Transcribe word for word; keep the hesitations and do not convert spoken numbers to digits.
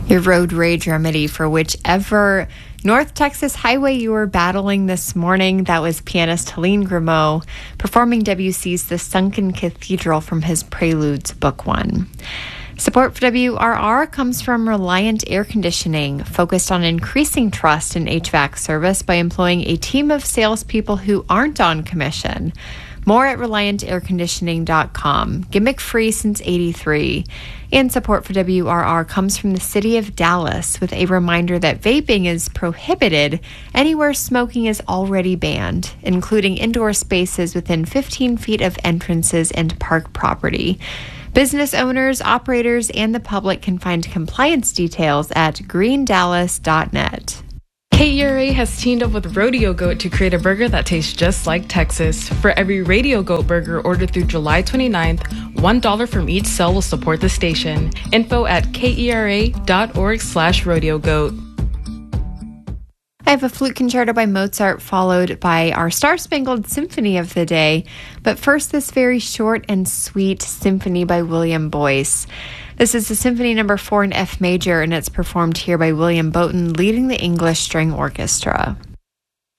Your road rage remedy for whichever North Texas highway you were battling this morning. That was pianist Helene Grimaud performing Debussy's The Sunken Cathedral from his Preludes, Book One. Support for W R R comes from Reliant Air Conditioning, focused on increasing trust in H V A C service by employing a team of salespeople who aren't on commission. More at reliant air conditioning dot com. Gimmick-free since eighty-three. And support for W R R comes from the city of Dallas, with a reminder that vaping is prohibited anywhere smoking is already banned, including indoor spaces within fifteen feet of entrances and park property. Business owners, operators, and the public can find compliance details at green dallas dot net. K E R A has teamed up with Rodeo Goat to create a burger that tastes just like Texas. For every Radio Goat burger ordered through July twenty-ninth, one dollar from each sale will support the station. Info at kera.org slash rodeo goat. I have a flute concerto by Mozart, followed by our Star-Spangled Symphony of the day. But first, this very short and sweet symphony by William Boyce. This is the Symphony Number Four in F major, and it's performed here by William Bowton, leading the English String Orchestra.